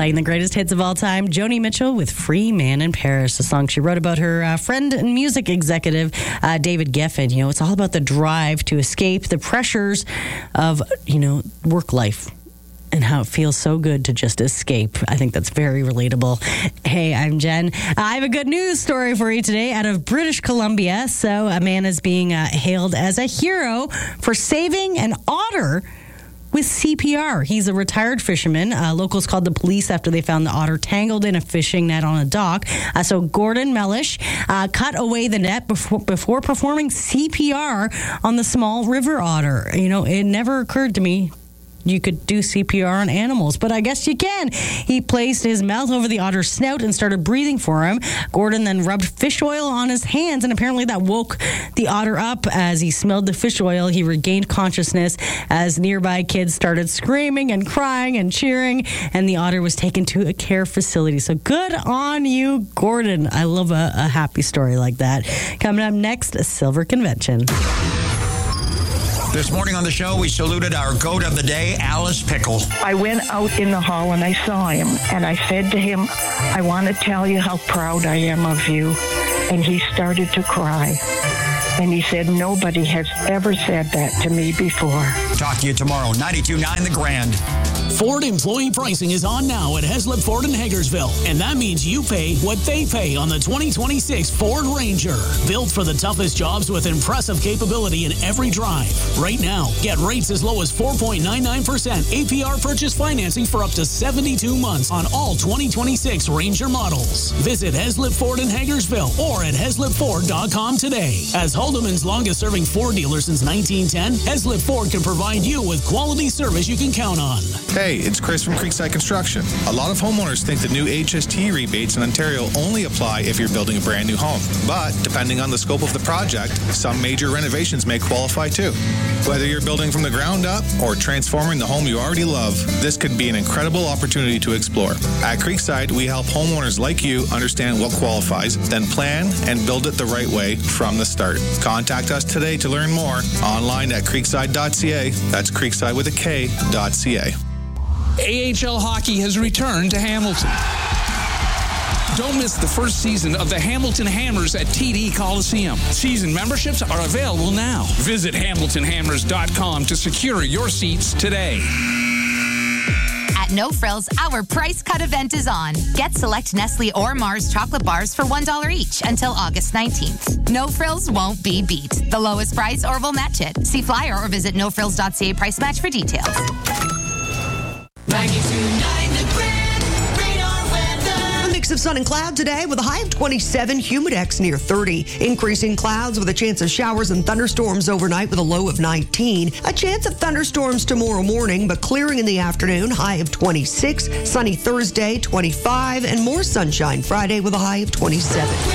Playing the greatest hits of all time, Joni Mitchell with Free Man in Paris, a song she wrote about her friend and music executive, David Geffen. You know, it's all about the drive to escape the pressures of, work life. And how it feels so good to just escape. I think that's very relatable. Hey, I'm Jen. I have a good news story for you today out of British Columbia. So a man is being hailed as a hero for saving an otter with CPR. He's a retired fisherman. Locals called the police after they found the otter tangled in a fishing net on a dock. So Gordon Mellish cut away the net before performing CPR on the small river otter. It never occurred to me you could do CPR on animals, but I guess you can. He placed his mouth over the otter's snout and started breathing for him. Gordon then rubbed fish oil on his hands, and apparently that woke the otter up. As he smelled the fish oil, he regained consciousness as nearby kids started screaming and crying and cheering, and the otter was taken to a care facility. So good on you, Gordon. I love a happy story like that. Coming up next, a Silver Convention. This morning on the show, we saluted our goat of the day, Alice Pickle. I went out in the hall and I saw him, and I said to him, I want to tell you how proud I am of you. And he started to cry. And he said, nobody has ever said that to me before. Talk to you tomorrow, 92.9 The Grand. Ford employee pricing is on now at Heslip Ford in Hagersville, and that means you pay what they pay on the 2026 Ford Ranger. Built for the toughest jobs with impressive capability in every drive. Right now, get rates as low as 4.99% APR purchase financing for up to 72 months on all 2026 Ranger models. Visit Heslip Ford in Hagersville or at heslipford.com today. As Haldeman's longest-serving Ford dealer since 1910, Heslip Ford can provide you with quality service you can count on. Hey, it's Chris from Creekside Construction. A lot of homeowners think the new HST rebates in Ontario only apply if you're building a brand new home. But depending on the scope of the project, some major renovations may qualify too. Whether you're building from the ground up or transforming the home you already love, this could be an incredible opportunity to explore. At Creekside, we help homeowners like you understand what qualifies, then plan and build it the right way from the start. Contact us today to learn more online at creekside.ca. That's creekside with a K.ca. AHL hockey has returned to Hamilton. Don't miss the first season of the Hamilton Hammers at TD Coliseum. Season memberships are available now. Visit HamiltonHammers.com to secure your seats today. At No Frills, our price cut event is on. Get select Nestle or Mars chocolate bars for $1 each until August 19th. No Frills won't be beat. The lowest price or we'll match it. See flyer or visit nofrills.ca price match for details. 92.9 The Grand, radar weather. A mix of sun and cloud today with a high of 27, humidex near 30. Increasing clouds with a chance of showers and thunderstorms overnight with a low of 19. A chance of thunderstorms tomorrow morning, but clearing in the afternoon, high of 26. Sunny Thursday, 25, and more sunshine Friday with a high of 27.